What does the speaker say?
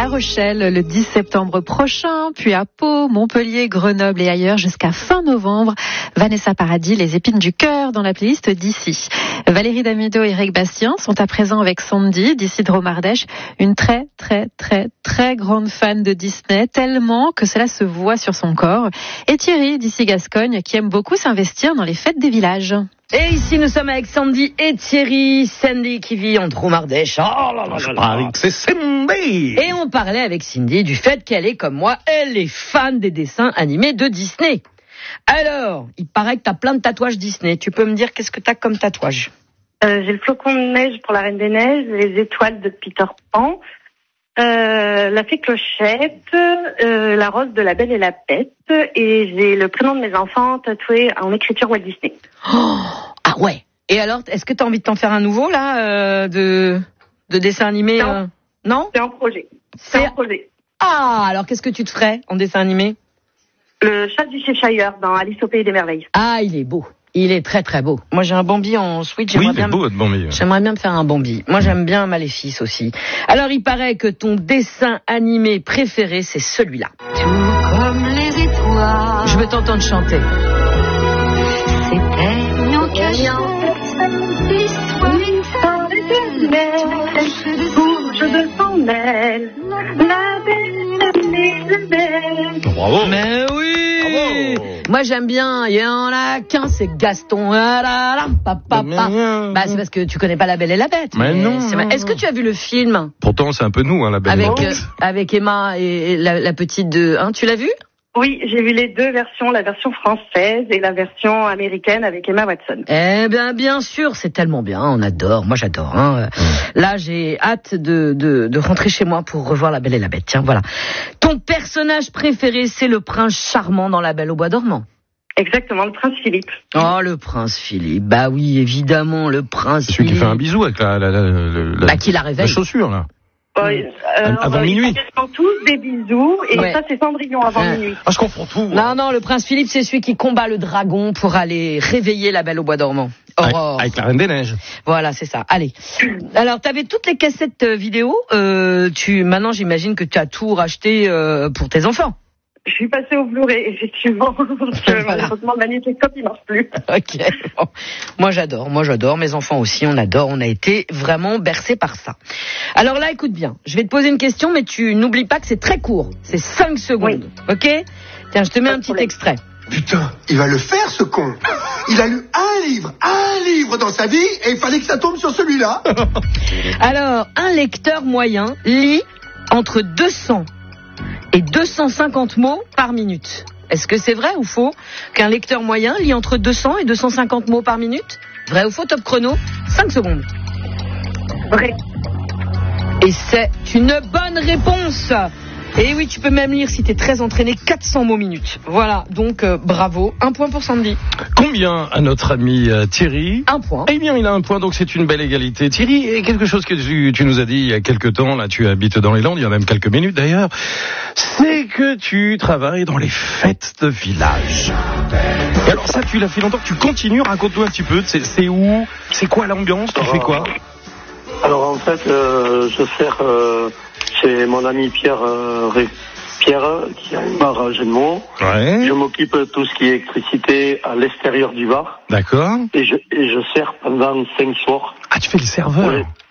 La Rochelle le 10 septembre prochain, puis à Pau, Montpellier, Grenoble et ailleurs jusqu'à fin novembre. Vanessa Paradis, les épines du cœur dans la playlist d'ici. Valérie Damido et Eric Bastien sont à présent avec Sandy d'ici de Romardèche, une très grande fan de Disney, tellement que cela se voit sur son corps. Et Thierry d'ici Gascogne qui aime beaucoup s'investir dans les fêtes des villages. Et ici, nous sommes avec Sandy et Thierry. Sandy qui vit entre Romardèche. Oh là là là là. C'est Sandy. Et on parlait avec Cindy du fait qu'elle est comme moi, elle est fan des dessins animés de Disney. Alors, il paraît que t'as plein de tatouages Disney. Tu peux me dire qu'est-ce que t'as comme tatouage? J'ai le flocon de neige pour la Reine des Neiges, les étoiles de Peter Pan, la fée Clochette, la rose de la Belle et la Bête, et j'ai le prénom de mes enfants tatoué en écriture Walt Disney. Oh, ah ouais. Et alors, est-ce que t'as envie de t'en faire un nouveau là, de dessin animé? Non, c'est en projet. C'est en projet. Ah, alors qu'est-ce que tu te ferais en dessin animé? Le chat du Cheshire dans Alice au Pays des Merveilles. Ah, il est beau. Il est très beau. Moi, j'ai un Bambi en Switch. Oui, il est beau, votre Bambi. J'aimerais bien me faire un Bambi. Moi, j'aime bien Maléfice aussi. Alors, il paraît que ton dessin animé préféré, c'est celui-là. Tout comme les étoiles. Je veux t'entendre chanter. C'était nos cachettes. L'histoire éternelle, bouge de son aile, la belle, belle. Bravo. Mais oui. Bravo. Moi, j'aime bien. Il y en a qu'un, c'est Gaston. Ah là là, papa. Bah, c'est parce que tu connais pas La Belle et la Bête. Mais non. Est-ce que tu as vu le film? Pourtant, c'est un peu nous, hein, La Belle et la Bête. Avec Emma et la petite de... Hein, tu l'as vu? Oui, j'ai vu les deux versions, la version française et la version américaine avec Emma Watson. Eh bien sûr, c'est tellement bien, on adore, moi j'adore. Hein. Là, j'ai hâte de rentrer chez moi pour revoir La Belle et la Bête. Tiens, voilà. Ton personnage préféré, c'est le prince charmant dans La Belle au bois dormant. Exactement, le prince Philippe. Oh, le prince Philippe. Bah oui, évidemment, le prince Celui Philippe. qui fait un bisou avec qui la réveille. La chaussure, là. Avant minuit. Ils font tous des bisous et Ouais. ça c'est Cendrillon avant minuit. Ah, je confonds tout. Non, le prince Philippe, c'est celui qui combat le dragon pour aller réveiller la Belle au bois dormant. Aurore. Avec la Reine des Neiges. Voilà, c'est ça. Allez. Alors, t'avais toutes les cassettes vidéo. Maintenant, j'imagine que tu as tout racheté pour tes enfants. Je suis passée au Blu-ray, effectivement, parce que malheureusement le magnétoscope il marche plus. Ok. Bon. Moi j'adore. Mes enfants aussi, on adore. On a été vraiment bercés par ça. Alors là, écoute bien. Je vais te poser une question, mais tu n'oublies pas que c'est très court. C'est 5 secondes. Oui. Ok? Tiens, je te mets un petit extrait. Putain, il va le faire ce con. Il a lu un livre dans sa vie et il fallait que ça tombe sur celui-là. Alors, un lecteur moyen lit entre 200 et 250 mots par minute. Est-ce que c'est vrai ou faux qu'un lecteur moyen lit entre 200 et 250 mots par minute? Vrai ou faux? Top chrono, 5 secondes. Vrai. Et c'est une bonne réponse. Et oui, tu peux même lire, si t'es très entraîné, 400 mots minute. Voilà, donc bravo. 1 point pour Sandy. Combien à notre ami Thierry? 1 point. Eh bien, il a 1 point, donc c'est une belle égalité. Thierry, et quelque chose que tu nous as dit il y a quelques temps, là tu habites dans les Landes, il y a même quelques minutes d'ailleurs, c'est que tu travailles dans les fêtes de village. Et alors ça, tu l'as fait longtemps, tu continues, raconte-nous un petit peu, c'est où? C'est quoi l'ambiance? Tu fais quoi? Alors en fait, je sers chez mon ami Pierre, qui a une barre à Genmont. Ouais. Je m'occupe de tout ce qui est électricité à l'extérieur du bar. D'accord. Et je sers pendant 5 soirs. Ah, tu fais le serveur?